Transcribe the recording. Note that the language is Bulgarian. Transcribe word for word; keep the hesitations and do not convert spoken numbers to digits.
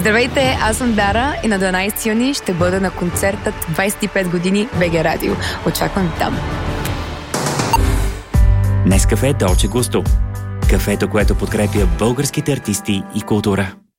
Здравейте, аз съм Дара и на дванайсети юни ще бъда на концертът двайсет и пет години БГ Радио. Очаквам там. Нескафе Долче Густо. Кафето, което подкрепя българските артисти и култура.